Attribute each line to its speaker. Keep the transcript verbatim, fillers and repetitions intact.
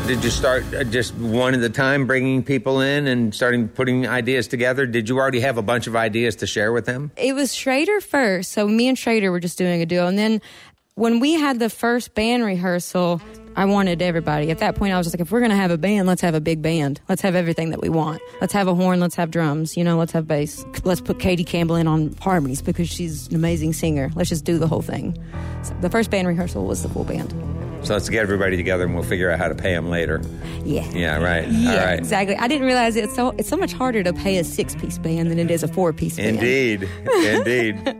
Speaker 1: did you start just one at a time, bringing people in and starting putting ideas together? Did you already have a bunch of ideas to share with them?
Speaker 2: It was Schrader first. So me and Schrader were just doing a duo. And then when we had the first band rehearsal, I wanted everybody. At that point, I was just like, if we're going to have a band, let's have a big band. Let's have everything that we want. Let's have a horn. Let's have drums. You know, let's have bass. Let's put Katie Campbell in on harmonies because she's an amazing singer. Let's just do the whole thing. So the first band rehearsal was the full band.
Speaker 1: So let's get everybody together and we'll figure out how to pay them later.
Speaker 2: Yeah.
Speaker 1: Yeah, right.
Speaker 2: Yeah,
Speaker 1: All right.
Speaker 2: Exactly. I didn't realize it's so it's so much harder to pay a six-piece band than it is a four-piece band.
Speaker 1: Indeed. Indeed.